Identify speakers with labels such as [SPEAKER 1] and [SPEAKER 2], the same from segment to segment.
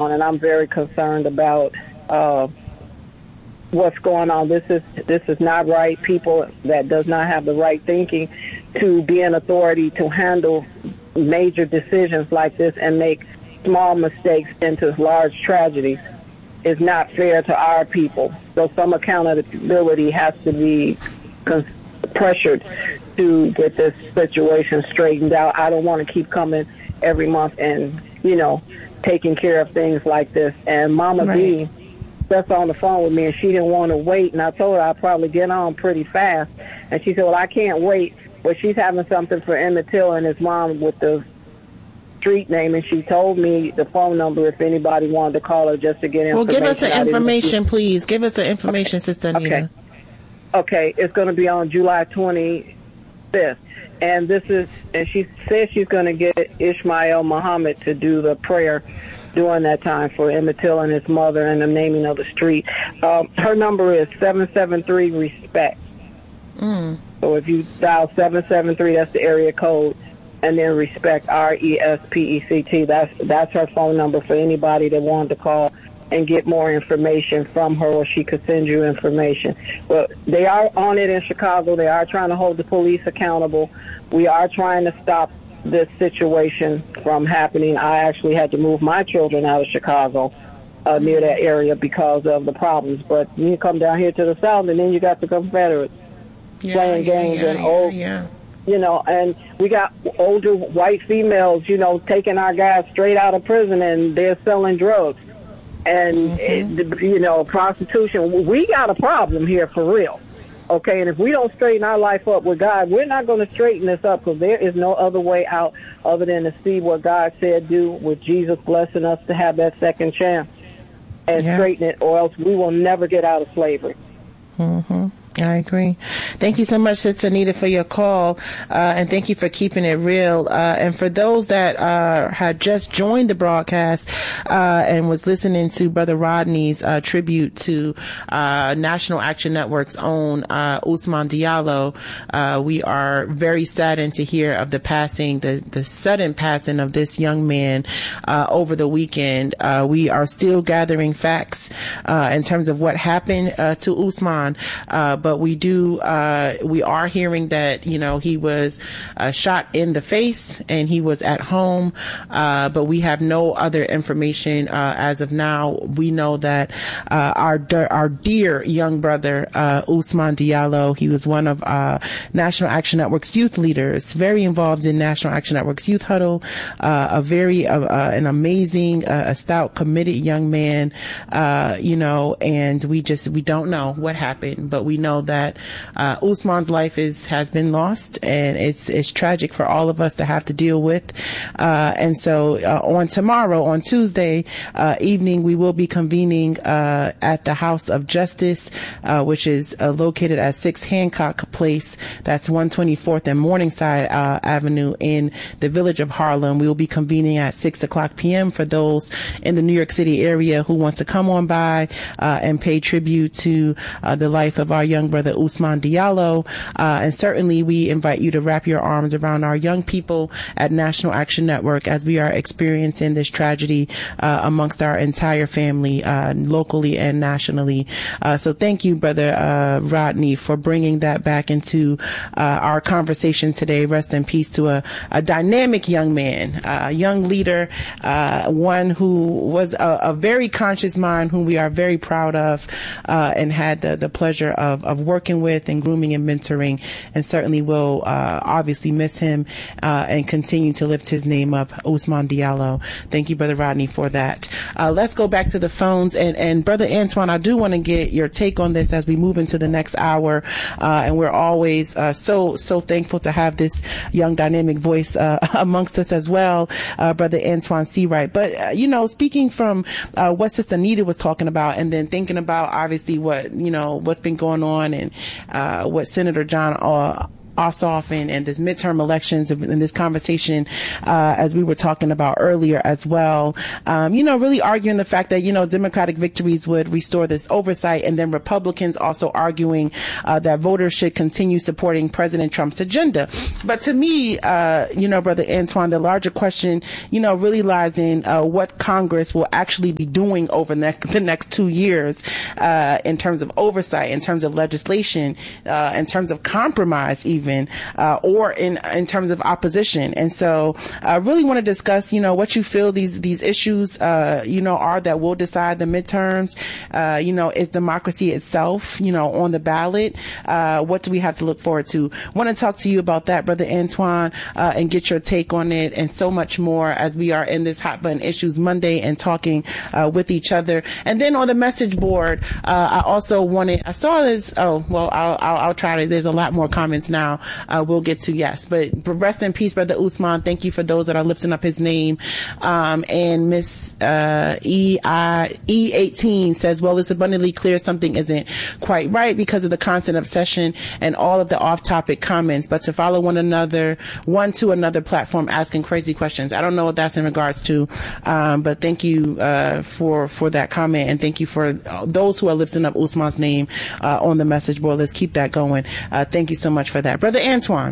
[SPEAKER 1] on, and I'm very concerned about what's going on. This is not right. People that does not have the right thinking to be an authority to handle major decisions like this and make small mistakes into large tragedies is not fair to our people. So some accountability has to be pressured to get this situation straightened out. I don't want to keep coming every month and, taking care of things like this. And Mama B, that's on the phone with me, and she didn't want to wait. And I told her I'd probably get on pretty fast. And she said, well, I can't wait. But she's having something for Emmett Till and his mom with the street name, and she told me the phone number if anybody wanted to call her just to get information.
[SPEAKER 2] Well, give us the information, please. Give us the information, Sister Anita.
[SPEAKER 1] Okay, it's going to be on July 25th. And she says she's going to get Ishmael Muhammad to do the prayer during that time for Emmett Till and his mother and the naming of the street. Her number is 773-RESPECT. So if you dial 773, that's the area code, and then RESPECT, RESPECT. That's her phone number for anybody that wanted to call and get more information from her, or she could send you information. Well, they are on it in Chicago. They are trying to hold the police accountable. We are trying to stop this situation from happening. I actually had to move my children out of Chicago near that area because of the problems. But you come down here to the South, and then you got the Confederates playing games and and we got older white females, taking our guys straight out of prison, and they're selling drugs. And, prostitution. We got a problem here for real. Okay, and if we don't straighten our life up with God, we're not going to straighten this up, because there is no other way out other than to see what God said do, with Jesus blessing us to have that second chance and straighten it, or else we will never get out of slavery.
[SPEAKER 2] I agree. Thank you so much, Sister Anita, for your call, and thank you for keeping it real. And for those that had just joined the broadcast and was listening to Brother Rodney's tribute to National Action Network's own Ousmane Diallo, we are very saddened to hear of the sudden passing of this young man over the weekend. We are still gathering facts in terms of what happened to Ousmane, but we are hearing that, he was shot in the face and he was at home. But we have no other information as of now. We know that our dear young brother, Ousmane Diallo, he was one of National Action Network's youth leaders, very involved in National Action Network's Youth Huddle, an amazing, stout, committed young man, and we don't know what happened, but we know that Ousmane's life has been lost, and it's tragic for all of us to have to deal with. And so on Tuesday evening, we will be convening at the House of Justice, which is located at 6 Hancock Place. That's 124th and Morningside Avenue in the village of Harlem. We will be convening at 6:00 p.m. for those in the New York City area who want to come on by and pay tribute to the life of our young brother Ousmane Diallo. And certainly we invite you to wrap your arms around our young people at National Action Network as we are experiencing this tragedy amongst our entire family, locally and nationally. So thank you, Brother Rodney, for bringing that back into our conversation today. Rest in peace to a dynamic young man, a young leader, one who was a very conscious mind, whom we are very proud of, and had the pleasure of working with and grooming and mentoring, and certainly will obviously miss him and continue to lift his name up, Ousmane Diallo. Thank you, Brother Rodney, for that. Let's go back to the phones, and Brother Antoine, I do want to get your take on this as we move into the next hour, and we're always so thankful to have this young dynamic voice amongst us as well, Brother Antoine Seawright. But speaking from what Sister Anita was talking about, and then thinking about obviously what's been going on, and what Senator John Ossoff and this midterm elections and this conversation, as we were talking about earlier as well, really arguing the fact that, Democratic victories would restore this oversight, and then Republicans also arguing that voters should continue supporting President Trump's agenda. But to me, Brother Antoine, the larger question, really lies in what Congress will actually be doing over the next 2 years in terms of oversight, in terms of legislation, in terms of compromise even, or in terms of opposition. And so I really want to discuss, what you feel these issues, are that will decide the midterms. Is democracy itself, on the ballot? What do we have to look forward to? Want to talk to you about that, Brother Antoine, and get your take on it and so much more as we are in this Hot Button Issues Monday and talking with each other. And then on the message board, I saw this. Oh, well, I'll try to. There's a lot more comments now. We'll get to, yes, but rest in peace, Brother Usman. Thank you for those that are lifting up his name. And Miss E18 says, well, it's abundantly clear something isn't quite right because of the constant obsession and all of the off-topic comments, but to follow one to another platform asking crazy questions. I don't know what that's in regards to, but thank you for that comment, and thank you for those who are lifting up Usman's name on the message board. Let's keep that going. Thank you so much for that. Brother Antoine.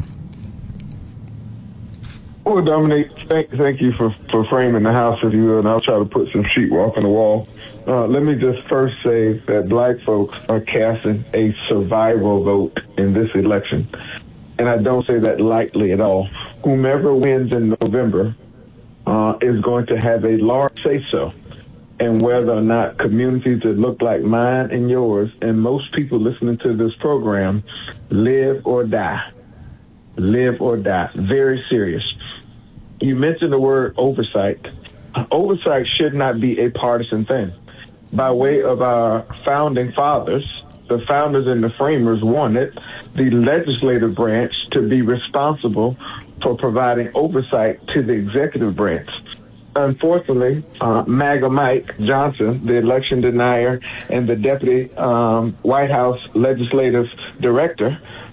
[SPEAKER 3] Well, Dominique, thank you for framing the house, if you will, and I'll try to put some sheetrock on the wall. Let me just first say that black folks are casting a survival vote in this election, and I don't say that lightly at all. Whomever wins in November is going to have a large say-so, and whether or not communities that look like mine and yours and most people listening to this program live or die. Live or die. Very serious. You mentioned the word oversight. Oversight should not be a partisan thing. By way of our founding fathers, the founders and the framers wanted the legislative branch to be responsible for providing oversight to the executive branch. Unfortunately, MAGA Mike Johnson, the election denier and the deputy White House legislative director,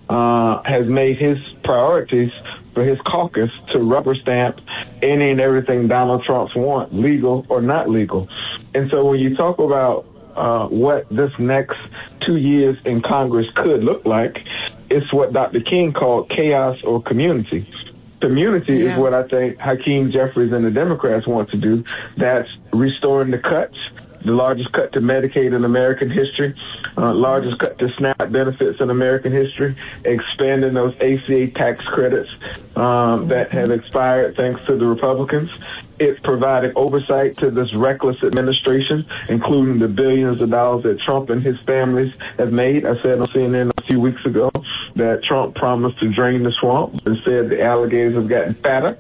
[SPEAKER 3] has made his priorities for his caucus to rubber stamp any and everything Donald Trump's want, legal or not legal. And so when you talk about what this next 2 years in Congress could look like, it's what Dr. King called chaos or community. Community is what I think Hakeem Jeffries and the Democrats want to do. That's restoring the cuts, the largest cut to Medicaid in American history, largest cut to SNAP benefits in American history, expanding those ACA tax credits that have expired thanks to the Republicans. It's providing oversight to this reckless administration, including the billions of dollars that Trump and his families have made. I said on CNN a few weeks ago that Trump promised to drain the swamp. Instead, the alligators have gotten fatter.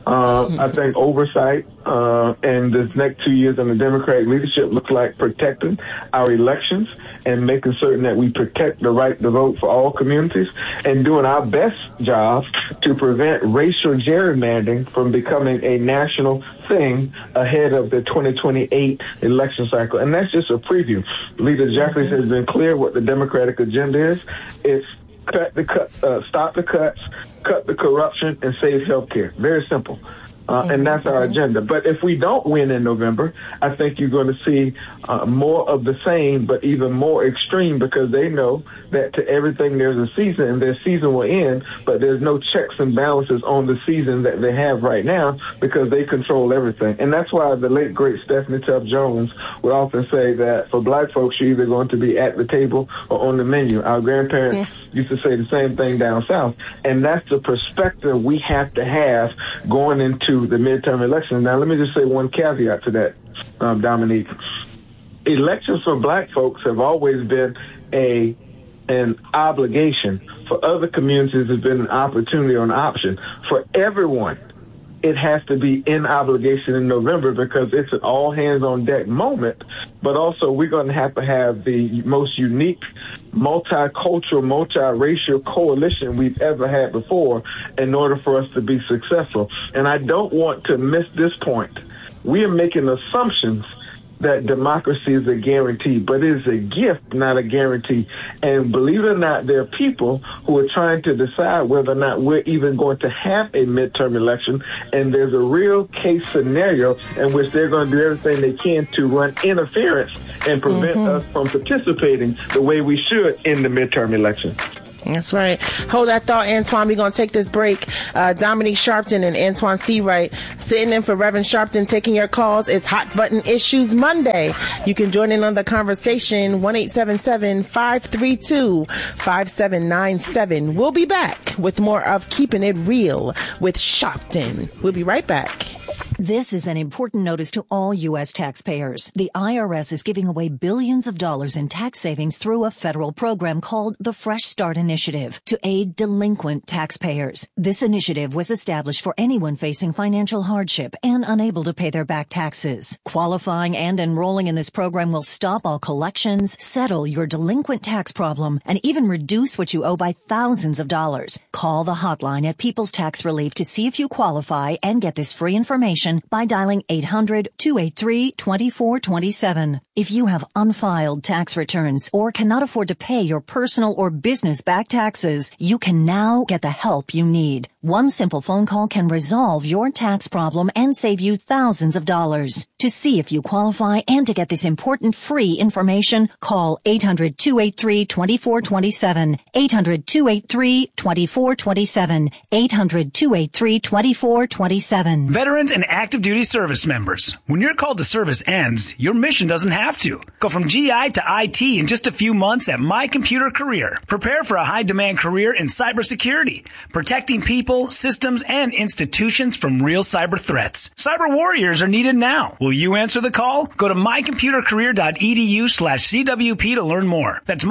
[SPEAKER 3] I think oversight and this next 2 years in the Democratic leadership looks like protecting our elections and making certain that we protect the right to vote for all communities and doing our best job to prevent racial gerrymandering from becoming a national thing ahead of the 2028 election cycle. And that's just a preview. Leader Jeffries has been clear what the Democratic agenda is. It's stop the cuts, cut the corruption, and save health care. Very simple. And that's our agenda. But if we don't win in November, I think you're going to see more of the same, but even more extreme, because they know that to everything there's a season, and their season will end, but there's no checks and balances on the season that they have right now because they control everything. And that's why the late, great Stephanie Tubbs Jones would often say that for black folks, you're either going to be at the table or on the menu. Our grandparents used to say the same thing down south. And that's the perspective we have to have going into the midterm elections. Now, let me just say one caveat to that, Dominique. Elections for black folks have always been an obligation. For other communities, it's been an opportunity or an option. For everyone, it has to be in obligation in November because it's an all-hands-on-deck moment, but also we're going to have the most unique, multicultural, multiracial coalition we've ever had before in order for us to be successful. And I don't want to miss this point. We are making assumptions that democracy is a guarantee, but it is a gift, not a guarantee. And believe it or not, there are people who are trying to decide whether or not we're even going to have a midterm election, and there's a real case scenario in which they're going to do everything they can to run interference and prevent us from participating the way we should in the midterm election.
[SPEAKER 2] That's right. Hold that thought, Antoine. We're going to take this break. Dominique Sharpton and Antoine Seawright sitting in for Reverend Sharpton, taking your calls. It's Hot Button Issues Monday. You can join in on the conversation, 1-877-532-5797. We'll be back with more of Keeping It Real with Sharpton. We'll be right back.
[SPEAKER 4] This is an important notice to all U.S. taxpayers. The IRS is giving away billions of dollars in tax savings through a federal program called the Fresh Start Initiative to aid delinquent taxpayers. This initiative was established for anyone facing financial hardship and unable to pay their back taxes. Qualifying and enrolling in this program will stop all collections, settle your delinquent tax problem, and even reduce what you owe by thousands of dollars. Call the hotline at People's Tax Relief to see if you qualify and get this free information by dialing 800-283-2427. If you have unfiled tax returns or cannot afford to pay your personal or business back taxes, you can now get the help you need. One simple phone call can resolve your tax problem and save you thousands of dollars. To see if you qualify and to get this important free information, call 800-283-2427. 800-283-2427. 800-283-2427.
[SPEAKER 5] Veterans and active duty service members. When your call to service ends, your mission doesn't have to. Go from GI to IT in just a few months at My Computer Career. Prepare for a high-demand career in cybersecurity, protecting people, systems, and institutions from real cyber threats. Cyber warriors are needed now. Will you answer the call? Go to mycomputercareer.edu/CWP to learn more. That's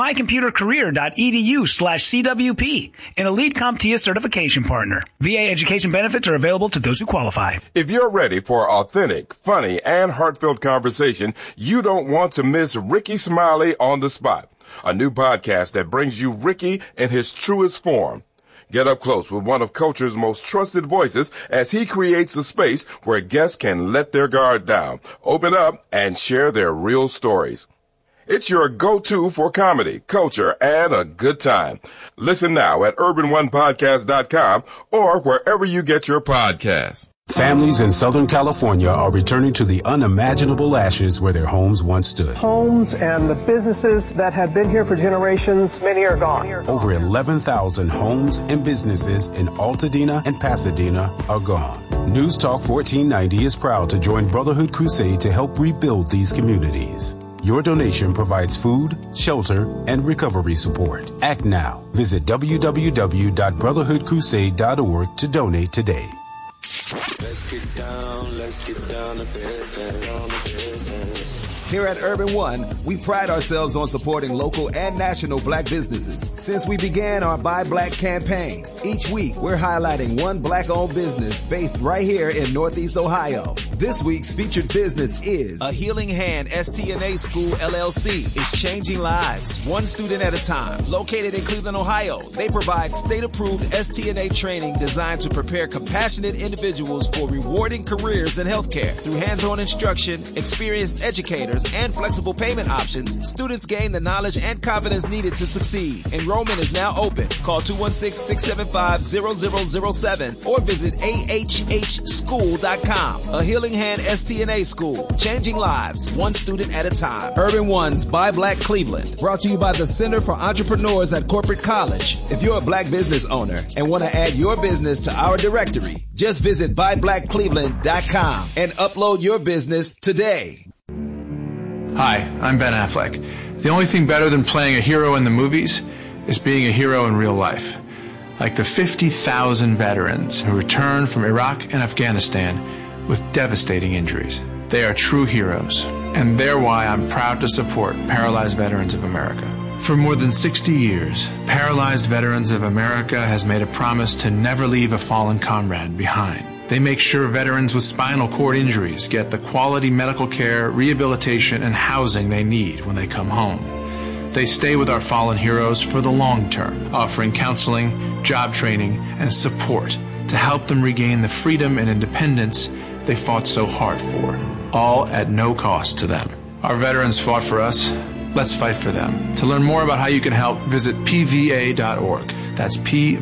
[SPEAKER 5] mycomputercareer.edu/CWP. An Elite CompTIA certification partner. VA education benefits are available to those who qualify.
[SPEAKER 6] If you're ready for authentic, funny, and heartfelt conversation, you don't want to miss Ricky Smiley on the Spot, a new podcast that brings you Ricky in his truest form. Get up close with one of culture's most trusted voices as he creates a space where guests can let their guard down, open up, and share their real stories. It's your go-to for comedy, culture, and a good time. Listen now at urban1podcast.com or wherever you get your podcasts.
[SPEAKER 7] Families in Southern California are returning to the unimaginable ashes where their homes once stood.
[SPEAKER 8] Homes and the businesses that have been here for generations, many are gone.
[SPEAKER 7] Over 11,000 homes and businesses in Altadena and Pasadena are gone. News Talk 1490 is proud to join Brotherhood Crusade to help rebuild these communities. Your donation provides food, shelter, and recovery support. Act now. Visit www.brotherhoodcrusade.org to donate today.
[SPEAKER 9] Let's get down to business.
[SPEAKER 10] Here at Urban One, we pride ourselves on supporting local and national black businesses. Since we began our Buy Black campaign, each week we're highlighting one black-owned business based right here in Northeast Ohio. This week's featured business is A Healing Hand STNA School LLC. Is changing lives, one student at a time. Located in Cleveland, Ohio, they provide state-approved STNA training designed to prepare compassionate individuals for rewarding careers in healthcare. Through hands-on instruction, experienced educators, and flexible payment options, students gain the knowledge and confidence needed to succeed. Enrollment is now open. Call 216-675-0007 or visit ahhschool.com. A Healing Hand STNA School, changing lives, one student at a time. Urban One's Buy Black Cleveland, brought to you by the Center for Entrepreneurs at Corporate College. If you're a black business owner and want to add your business to our directory, just visit buyblackcleveland.com and upload your business today.
[SPEAKER 11] Hi, I'm Ben Affleck. The only thing better than playing a hero in the movies is being a hero in real life. Like the 50,000 veterans who returned from Iraq and Afghanistan with devastating injuries. They are true heroes, and they're why I'm proud to support Paralyzed Veterans of America. For more than 60 years, Paralyzed Veterans of America has made a promise to never leave a fallen comrade behind. They make sure veterans with spinal cord injuries get the quality medical care, rehabilitation, and housing they need when they come home. They stay with our fallen heroes for the long term, offering counseling, job training, and support to help them regain the freedom and independence they fought so hard for, all at no cost to them. Our veterans fought for us. Let's fight for them. To learn more about how you can help, visit pva.org. That's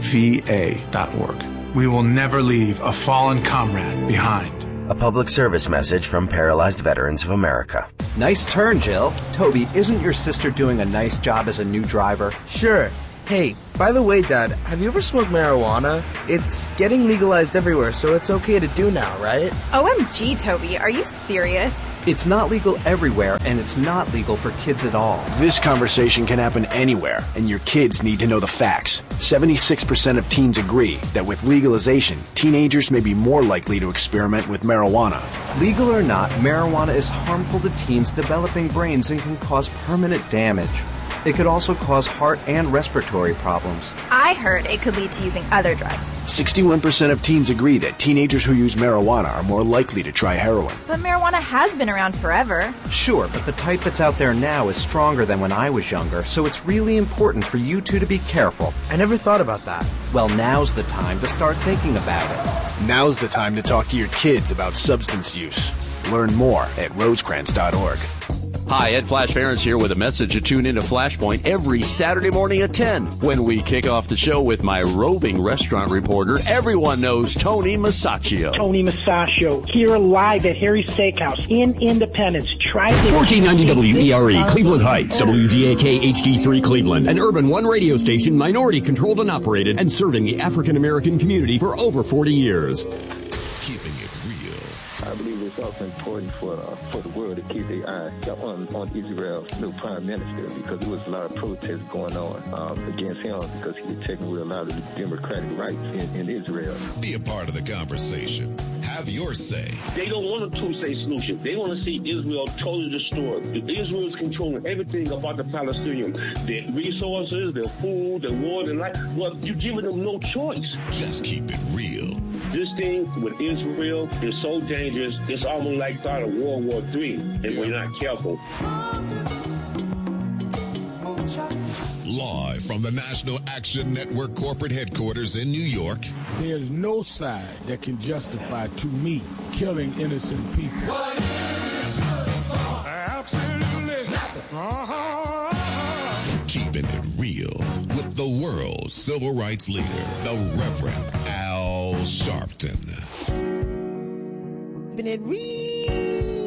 [SPEAKER 11] pva.org. We will never leave a fallen comrade behind.
[SPEAKER 12] A public service message from Paralyzed Veterans of America.
[SPEAKER 13] Nice turn, Jill. Toby, isn't your sister doing a nice job as a new driver?
[SPEAKER 14] Sure. Hey, by the way, Dad, have you ever smoked marijuana? It's getting legalized everywhere, so it's okay to do now, right?
[SPEAKER 15] OMG, Toby, are you serious?
[SPEAKER 13] It's not legal everywhere, and it's not legal for kids at all.
[SPEAKER 16] This conversation can happen anywhere, and your kids need to know the facts. 76% of teens agree that with legalization, teenagers may be more likely to experiment with marijuana.
[SPEAKER 13] Legal or not, marijuana is harmful to teens' developing brains and can cause permanent damage. It could also cause heart and respiratory problems.
[SPEAKER 15] I heard it could lead to using other drugs.
[SPEAKER 16] 61% of teens agree that teenagers who use marijuana are more likely to try heroin.
[SPEAKER 15] But marijuana has been around forever.
[SPEAKER 13] Sure, but the type that's out there now is stronger than when I was younger, so it's really important for you two to be careful.
[SPEAKER 14] I never thought about that.
[SPEAKER 13] Well, now's the time to start thinking about it.
[SPEAKER 16] Now's the time to talk to your kids about substance use. Learn more at rosecrans.org.
[SPEAKER 17] Hi, Ed Flash Ferentz here with a message to tune into Flashpoint every Saturday morning at 10 when we kick off the show with my roving restaurant reporter. Everyone knows Tony Masaccio.
[SPEAKER 18] Tony Masaccio here live at Harry's Steakhouse in Independence. Try
[SPEAKER 19] 1490 WERE, Cleveland Heights, WZAK HD3 Cleveland, an Urban One radio station, minority controlled and operated, and serving the African American community for over 40 years.
[SPEAKER 20] Keeping it real. I believe it's also important for the world to keep their eyes on Israel's new prime minister, because there was a lot of protests going on against him because he was taking away a lot of the democratic rights in Israel.
[SPEAKER 21] Be a part of the conversation. Have your say.
[SPEAKER 22] They don't want a two-state solution. They want to see Israel totally destroyed. Israel is controlling everything about the Palestinians. Their resources, their food, their water, their life. Well, you're giving them no choice.
[SPEAKER 21] Just keep it real.
[SPEAKER 22] This thing with Israel is so dangerous, it's almost like start of World War III if we're not careful.
[SPEAKER 21] Live from the National Action Network corporate headquarters in New York.
[SPEAKER 23] There's no side that can justify, to me, killing innocent people.
[SPEAKER 21] Absolutely nothing. Keeping it real with the world's civil rights leader, the Reverend Al Sharpton.
[SPEAKER 2] Keeping it real.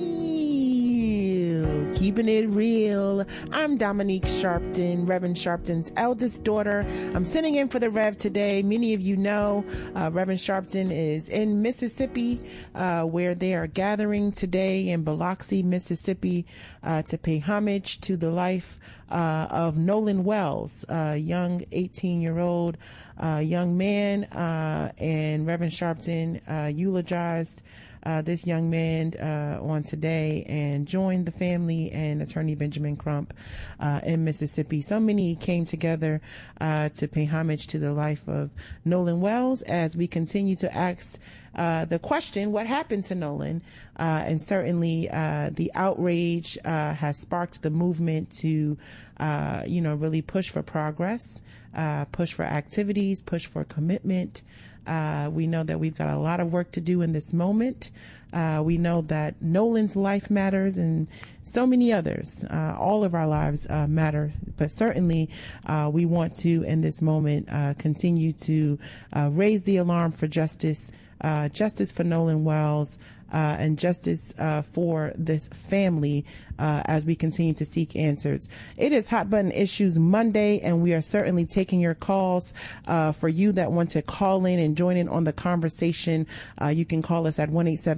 [SPEAKER 2] Keeping it real. I'm Dominique Sharpton, Reverend Sharpton's eldest daughter. I'm sitting in for the Rev today. Many of you know Reverend Sharpton is in Mississippi, where they are gathering today in Biloxi, Mississippi, to pay homage to the life of Nolan Wells, a young 18-year-old young man, and Reverend Sharpton eulogized this young man on today and joined the family and Attorney Benjamin Crump in Mississippi. So many came together to pay homage to the life of Nolan Wells as we continue to ask the question, what happened to Nolan? And certainly the outrage has sparked the movement to, really push for progress, push for activities, push for commitment. We know that we've got a lot of work to do in this moment. We know that Nolan's life matters and so many others. All of our lives matter, but certainly we want to, in this moment, continue to raise the alarm for justice, justice for Nolan Wells, and justice for this family as we continue to seek answers. It is Hot Button Issues Monday, and we are certainly taking your calls. For you that want to call in and join in on the conversation, you can call us at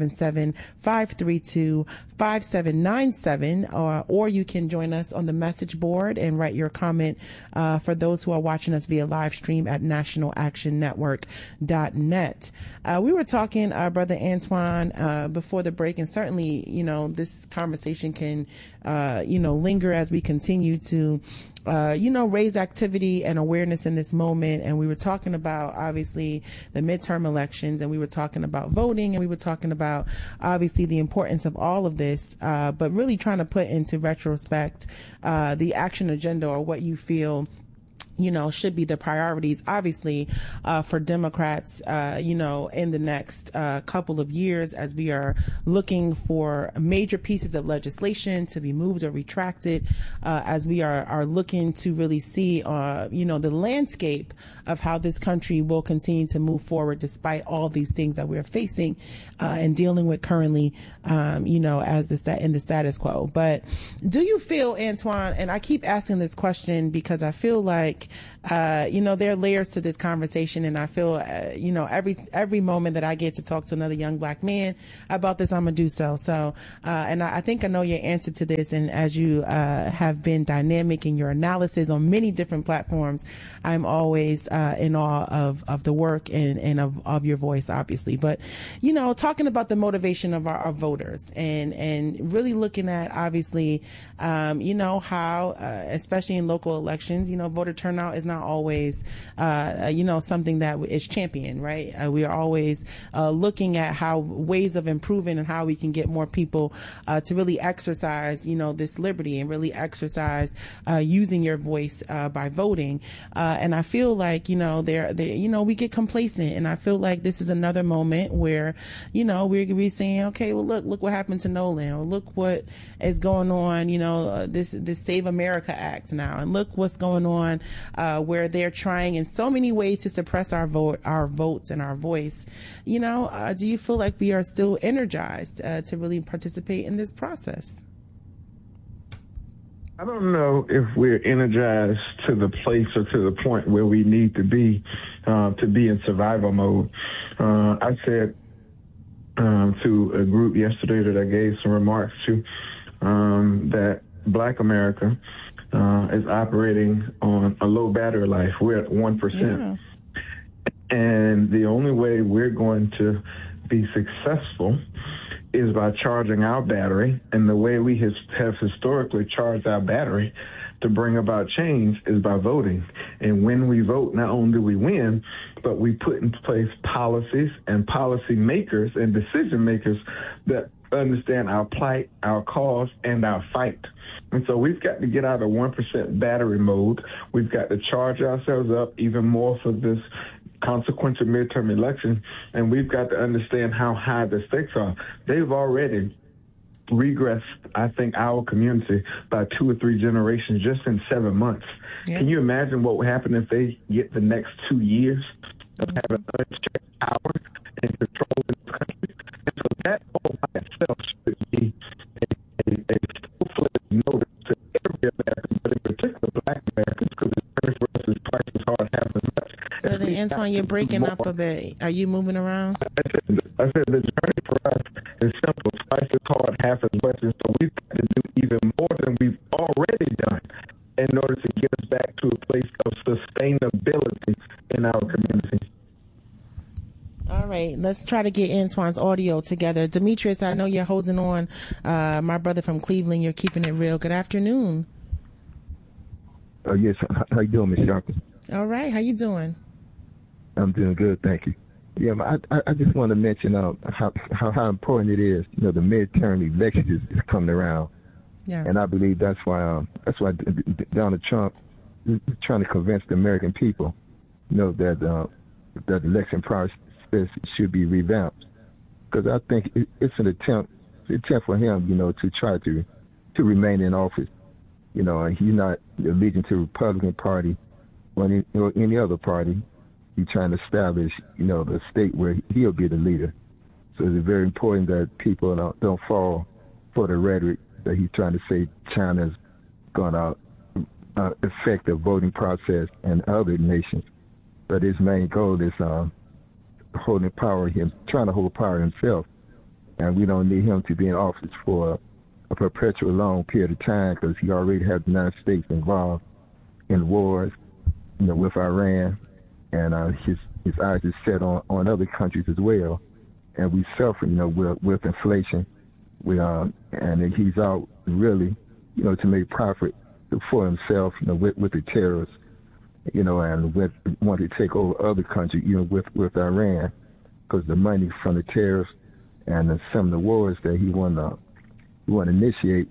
[SPEAKER 2] 1-877-532-5797, or you can join us on the message board and write your comment for those who are watching us via live stream at nationalactionnetwork.net. We were talking, Brother Antoine, before the break, and certainly, this conversation can, linger as we continue to, raise activity and awareness in this moment. And we were talking about, obviously, the midterm elections, and we were talking about voting, and we were talking about, obviously, the importance of all of this, but really trying to put into retrospect the action agenda, or what you feel should be the priorities, obviously, for Democrats, in the next couple of years, as we are looking for major pieces of legislation to be moved or retracted, as we are looking to really see, the landscape of how this country will continue to move forward despite all these things that we're facing and dealing with currently, as in the status quo. But do you feel, Antoine, and I keep asking this question because I feel like there are layers to this conversation, and I feel, every moment that I get to talk to another young black man about this, I'm gonna do so. So, and I think I know your answer to this, and as you have been dynamic in your analysis on many different platforms, I'm always in awe of the work and of your voice, obviously. But talking about the motivation of our voters and really looking at, obviously, how especially in local elections, voter turnout is not always something that is championed, right? We are always looking at how ways of improving and how we can get more people to really exercise this liberty and really exercise using your voice by voting, and I feel like we get complacent, and I feel like this is another moment where we're gonna be saying, okay, well, look what happened to Nolan, or look what is going on, this Save America Act now, and look what's going on where they're trying in so many ways to suppress our votes and our voice. Do you feel like we are still energized to really participate in this process?
[SPEAKER 1] I don't know if we're energized to the place or to the point where we need to be in survival mode. I said to a group yesterday that I gave some remarks to that Black America is operating on a low battery life. We're at 1%. Yeah. And the only way we're going to be successful is by charging our battery. And the way we have historically charged our battery to bring about change is by voting. And when we vote, not only do we win, but we put in place policies and policy makers and decision makers that understand our plight, our cause, and our fight. And so we've got to get out of 1% battery mode. We've got to charge ourselves up even more for this consequential midterm election, and we've got to understand how high the stakes are. They've already regressed, I think, our community by 2 or 3 generations just in 7 months. Yeah. Can you imagine what would happen if they get the next 2 years of having unchecked power and control in this country? And so that all by itself should be a full-fledged notice to every American, but in particular Black Americans, because it's very for us as twice as hard, half as much.
[SPEAKER 2] Brother Antoine, you're breaking up a bit. Are you moving around?
[SPEAKER 1] I said the journey for us is simple, twice as hard, half as much, and so we've got to do even more than we've already done in order to get us back to a place of sustainability in our community.
[SPEAKER 2] All right, let's try to get Antoine's audio together. Demetrius, I know you're holding on. My brother from Cleveland, you're keeping it real. Good afternoon.
[SPEAKER 3] Yes, how you doing, Ms. Sharpton?
[SPEAKER 2] All right, how you doing?
[SPEAKER 3] I'm doing good, thank you. Yeah, I just want to mention how important it is. The midterm election is coming around, yes. And I believe that's why Donald Trump is trying to convince the American people, that the election process should be revamped. Because I think it's an attempt for him, to try to remain in office. He's not allegiant to the Republican Party or any other party. He's trying to establish, the state where he'll be the leader. So it's very important that people don't fall for the rhetoric that he's trying to say China's going to affect the voting process in other nations. But his main goal is holding power, trying to hold power himself. And we don't need him to be in office for a perpetual long period of time, because he already has the United States involved in wars, with Iran. And his eyes is set on other countries as well, and we suffer, with inflation. And he's out really, to make profit for himself, with the terrorists, and want to take over other countries, with Iran, because the money from the terrorists and some of the wars that he want to initiate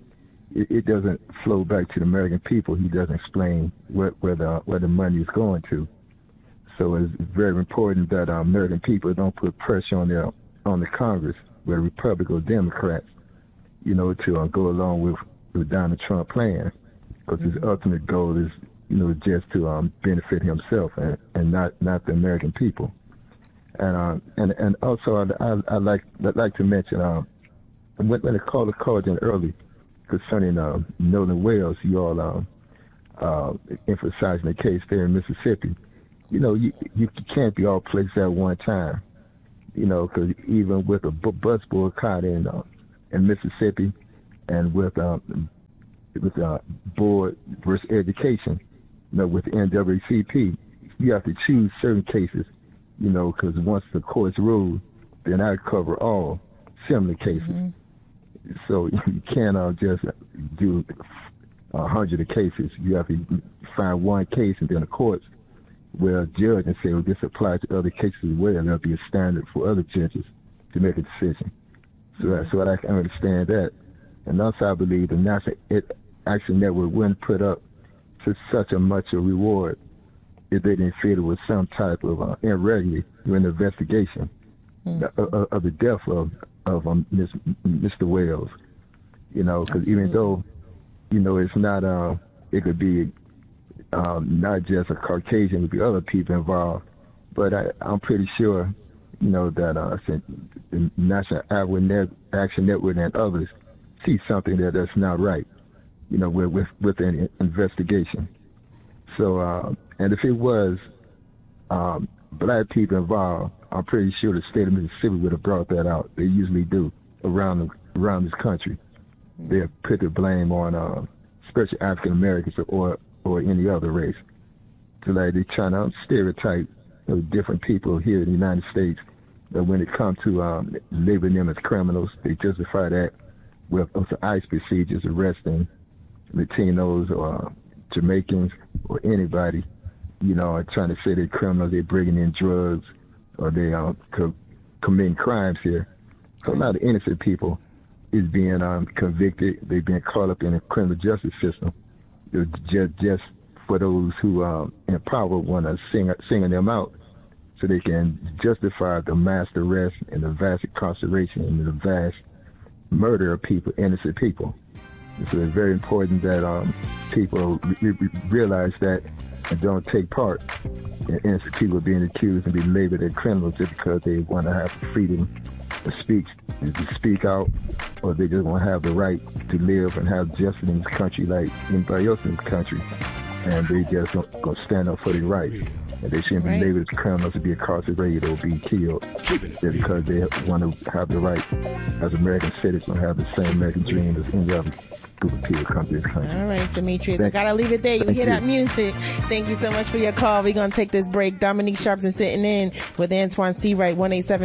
[SPEAKER 3] it doesn't flow back to the American people. He doesn't explain where the money is going to. So it's very important that American people don't put pressure on the Congress, whether Republican or Democrats, to go along with Donald Trump plan, because his ultimate goal is, just to benefit himself and not the American people. And also I'd like to mention when the caller called in early concerning Northern Wales, you all emphasizing the case there in Mississippi. You can't be all places at one time. Because even with a bus boycott in Mississippi, and with board versus education, with the NAACP, you have to choose certain cases, because once the courts rule, then I cover all similar cases. Mm-hmm. So you can't just do 100 of cases. You have to find one case, and then the courts will judge and say, well, this applies to other cases as well. There'll be a standard for other judges to make a decision. So I can understand that. And also I believe the National Action Network wouldn't put up to such a much a reward if they didn't feel it was some type of irregularity during the investigation of the death of Mr. Wales. Because even though, it's not, it could be not just a Caucasian, it could be other people involved. But I'm pretty sure, that the National Action Network and others see something that's not right, with an investigation. So, and if it was black people involved, I'm pretty sure the state of Mississippi would have brought that out. They usually do around this country. They put the blame on especially African Americans or any other race. So like they trying to stereotype different people here in the United States. That when it comes to labeling them as criminals, they justify that with ICE procedures arresting Latinos or Jamaicans or anybody, trying to say they're criminals, they're bringing in drugs, or they committing crimes here. So a lot of innocent people is being convicted. They're being caught up in the criminal justice system. Just for those who in power want to singing them out, so they can justify the mass arrest and the vast incarceration and the vast murder of people, innocent people. So it's very important that people realize that and don't take part in innocent people being accused and be labeled as criminals just because they want to have the freedom to speak out, or they just want to have the right to live and have justice in this country like anybody else in this country. And they just don't go stand up for their rights. And they shouldn't be labeled as criminals to be incarcerated or be killed just because they want to have the right as American citizens to have the same American dream as any other group of people come to this country.
[SPEAKER 2] All right, Demetrius, I gotta leave it there. You hear that music. Thank you so much for your call. We're gonna take this break. Dominique Sharpton sitting in with Antoine Seawright,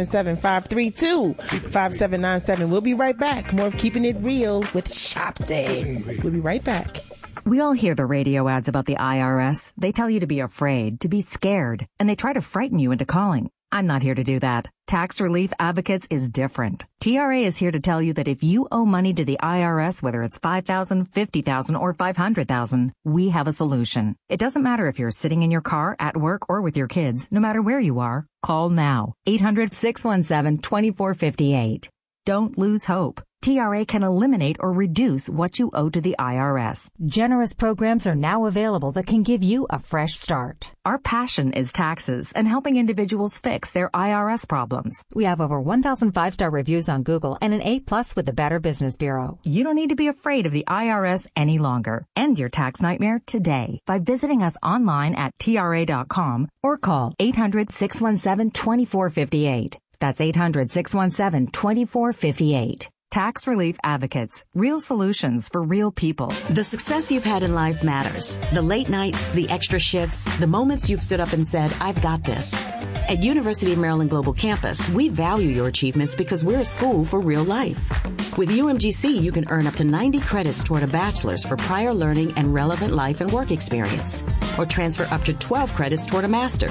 [SPEAKER 2] 1-877-532-5797. We'll be right back. More of Keeping It Real with Sharpton. We'll be right back.
[SPEAKER 4] We all hear the radio ads about the IRS. They tell you to be afraid, to be scared, and they try to frighten you into calling. I'm not here to do that. Tax Relief Advocates is different. TRA is here to tell you that if you owe money to the IRS, whether it's $5,000, $50,000, or $500,000, we have a solution. It doesn't matter if you're sitting in your car, at work, or with your kids. No matter where you are, call now. 800-617-2458. Don't lose hope. TRA can eliminate or reduce what you owe to the IRS.
[SPEAKER 5] Generous programs are now available that can give you a fresh start.
[SPEAKER 4] Our passion is taxes and helping individuals fix their IRS problems.
[SPEAKER 5] We have over 1,000 5-star reviews on Google and an A+ with the Better Business Bureau.
[SPEAKER 4] You don't need to be afraid of the IRS any longer. End your tax nightmare today by visiting us online at TRA.com or call 800-617-2458. That's 800-617-2458. Tax Relief Advocates. Real solutions for real people.
[SPEAKER 6] The success you've had in life matters. The late nights, the extra shifts, the moments you've stood up and said, I've got this. At University of Maryland Global Campus, we value your achievements because we're a school for real life. With UMGC, you can earn up to 90 credits toward a bachelor's for prior learning and relevant life and work experience, or transfer up to 12 credits toward a master's.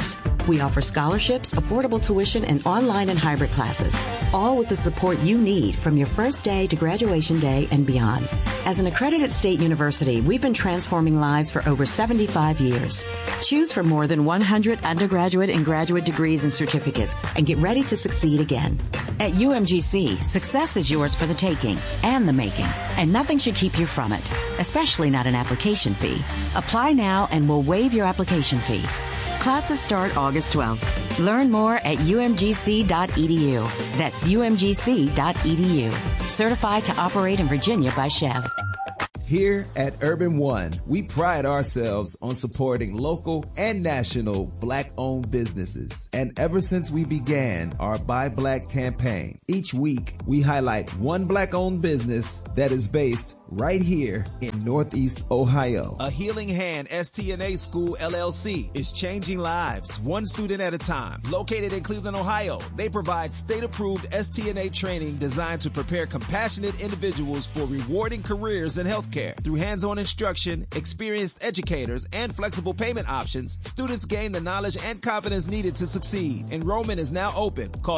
[SPEAKER 6] We offer scholarships, affordable tuition, and online and hybrid classes, all with the support you need from your first day to graduation day and beyond. As an accredited state university, we've been transforming lives for over 75 years. Choose from more than 100 undergraduate and graduate degrees and certificates and get ready to succeed again. At UMGC, success is yours for the taking and the making, and nothing should keep you from it, especially not an application fee. Apply now and we'll waive your application fee. Classes start August 12th. Learn more at umgc.edu. That's umgc.edu. Certified to operate in Virginia by Chev.
[SPEAKER 10] Here at Urban One, we pride ourselves on supporting local and national Black-owned businesses. And ever since we began our Buy Black campaign, each week we highlight one Black-owned business that is based right here in Northeast Ohio.
[SPEAKER 7] A Healing Hand STNA School LLC is changing lives, one student at a time. Located in Cleveland, Ohio, they provide state-approved STNA training designed to prepare compassionate individuals for rewarding careers in healthcare. Through hands-on instruction, experienced educators, and flexible payment options, students gain the knowledge and confidence needed to succeed. Enrollment is now open. Call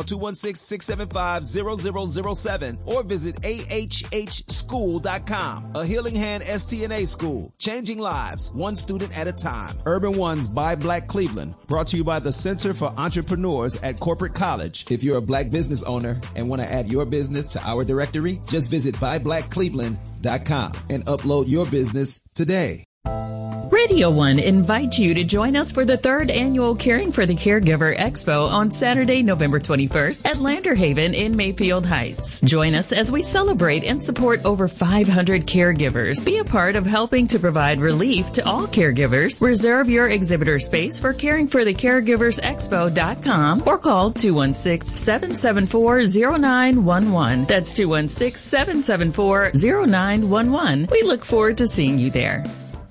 [SPEAKER 7] 216-675-0007 or visit ahhschool.com. A Healing Hand STNA School, changing lives, one student at a time. Urban One's Buy Black Cleveland, brought to you by the Center for Entrepreneurs at Corporate College. If you're a Black business owner and want to add your business to our directory, just visit buyblackcleveland.com and upload your business today.
[SPEAKER 8] Radio One invites you to join us for the 3rd annual Caring for the Caregiver Expo on Saturday, November 21st at Lander Haven in Mayfield Heights. Join us as we celebrate and support over 500 caregivers. Be a part of helping to provide relief to all caregivers. Reserve your exhibitor space for caringforthecaregiversexpo.com or call 216-774-0911. That's 216-774-0911. We look forward to seeing you there.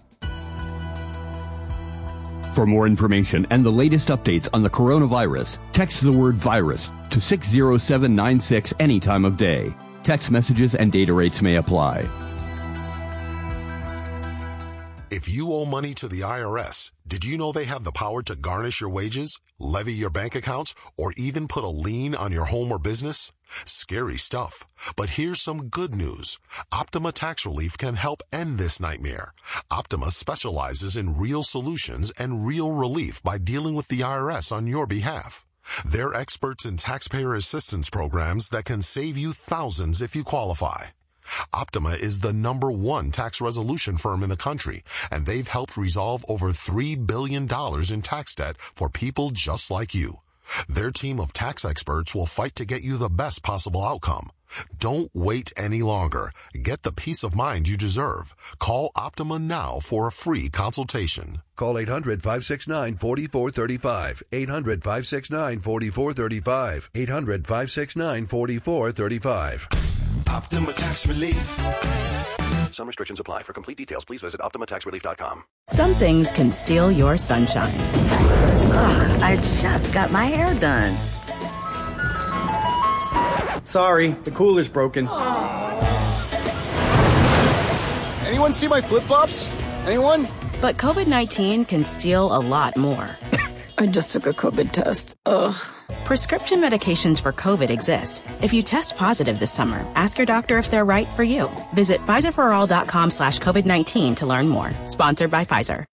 [SPEAKER 19] For more information and the latest updates on the coronavirus, text the word virus to 60796 any time of day. Text messages and data rates may apply.
[SPEAKER 9] If you owe money to the IRS, did you know they have the power to garnish your wages, levy your bank accounts, or even put a lien on your home or business? Scary stuff. But here's some good news. Optima Tax Relief can help end this nightmare. Optima specializes in real solutions and real relief by dealing with the IRS on your behalf. They're experts in taxpayer assistance programs that can save you thousands if you qualify. Optima is the #1 tax resolution firm in the country, and they've helped resolve over $3 billion in tax debt for people just like you. Their team of tax experts will fight to get you the best possible outcome. Don't wait any longer. Get the peace of mind you deserve. Call Optima now for a free consultation.
[SPEAKER 24] Call 800-569-4435. 800-569-4435. 800-569-4435.
[SPEAKER 16] Optima Tax Relief. Some restrictions apply. For complete details, please visit OptimaTaxRelief.com.
[SPEAKER 25] Some things can steal your sunshine. Ugh, I just got my hair done.
[SPEAKER 14] Sorry, the cooler's broken. Anyone see my flip-flops? Anyone?
[SPEAKER 25] But COVID-19 can steal a lot more.
[SPEAKER 26] I just took a COVID test. Ugh.
[SPEAKER 25] Prescription medications for COVID exist. If you test positive this summer, ask your doctor if they're right for you. Visit PfizerForAll.com/COVID-19 to learn more. Sponsored by Pfizer.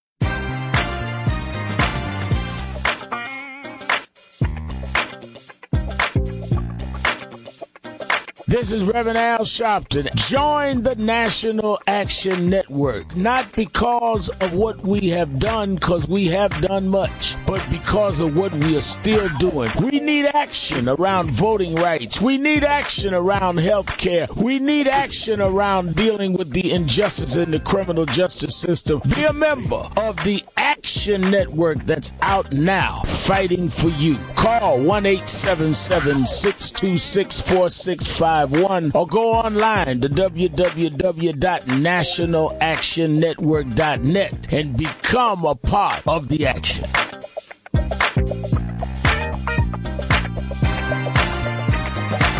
[SPEAKER 23] This is Reverend Al Sharpton. Join the National Action Network, not because of what we have done, because we have done much, but because of what we are still doing. We need action around voting rights. We need action around health care. We need action around dealing with the injustice in the criminal justice system. Be a member of the Action Network that's out now, fighting for you. Call 1-877-626-4651 or go online to www.nationalactionnetwork.net and become a part of the action.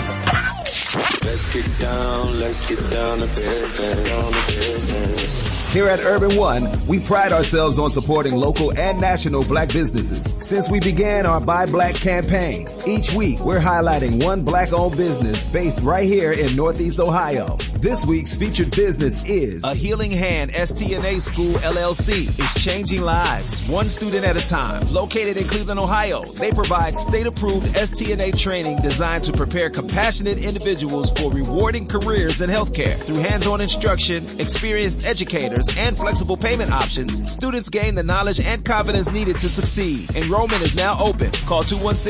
[SPEAKER 27] Let's get down to business.
[SPEAKER 10] Here at Urban One, we pride ourselves on supporting local and national black businesses. Since we began our Buy Black campaign, each week we're highlighting one black-owned business based right here in Northeast Ohio. This week's featured business is A Healing Hand STNA School, LLC. Is changing lives, one student at a time. Located in Cleveland, Ohio, they provide state-approved STNA training designed to prepare compassionate individuals for rewarding careers in healthcare. Through hands-on instruction, experienced educators, and flexible payment options, students gain the knowledge and confidence needed to succeed. Enrollment is now open. Call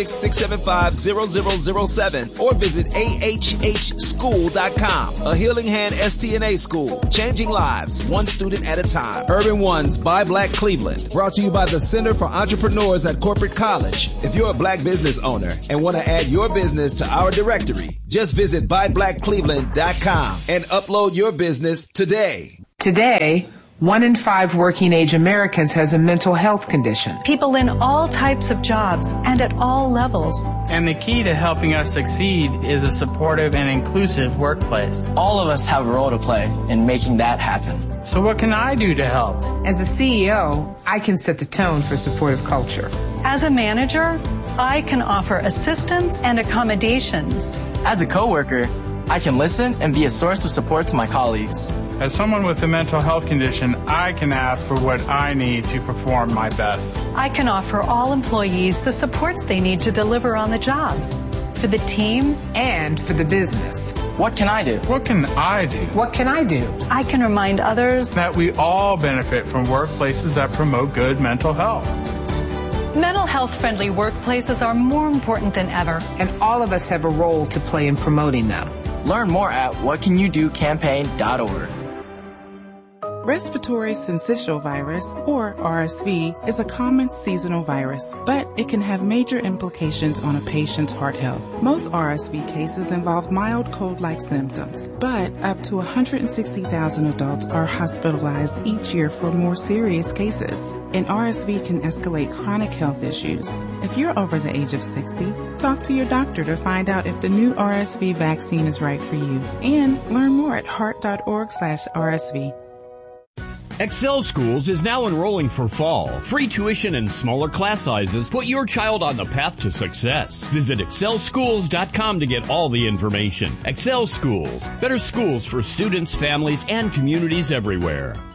[SPEAKER 10] 216-675-0007 or visit ahhschool.com. A Healing Hand STNA School, changing lives, one student at a time. Urban One's Buy Black Cleveland, brought to you by the Center for Entrepreneurs at Corporate College. If you're a black business owner and want to add your business to our directory, just visit buyblackcleveland.com and upload your business today.
[SPEAKER 11] Today, 1 in 5 working-age Americans has a mental health condition.
[SPEAKER 12] People in all types of jobs and at all levels.
[SPEAKER 13] And the key to helping us succeed is a supportive and inclusive workplace.
[SPEAKER 15] All of us have a role to play in making that happen.
[SPEAKER 13] So what can I do to help?
[SPEAKER 11] As a CEO, I can set the tone for supportive culture.
[SPEAKER 12] As a manager, I can offer assistance and accommodations.
[SPEAKER 15] As a coworker, I can listen and be a source of support to my colleagues.
[SPEAKER 13] As someone with a mental health condition, I can ask for what I need to perform my best.
[SPEAKER 12] I can offer all employees the supports they need to deliver on the job. For the team
[SPEAKER 11] and for the business.
[SPEAKER 15] What can I do?
[SPEAKER 13] What can I do?
[SPEAKER 11] What can I do?
[SPEAKER 12] I can remind others
[SPEAKER 13] that we all benefit from workplaces that promote good mental health.
[SPEAKER 12] Mental health-friendly workplaces are more important than ever.
[SPEAKER 11] And all of us have a role to play in promoting them.
[SPEAKER 15] Learn more at whatcanyoudocampaign.org.
[SPEAKER 17] Respiratory syncytial virus, or RSV, is a common seasonal virus, but it can have major implications on a patient's heart health. Most RSV cases involve mild cold-like symptoms, but up to 160,000 adults are hospitalized each year for more serious cases. And RSV can escalate chronic health issues. If you're over the age of 60, talk to your doctor to find out if the new RSV vaccine is right for you. And learn more at heart.org/RSV.
[SPEAKER 24] Excel Schools is now enrolling for fall. Free tuition and smaller class sizes put your child on the path to success. Visit excelschools.com to get all the information. Excel Schools, better schools for students, families, and communities everywhere.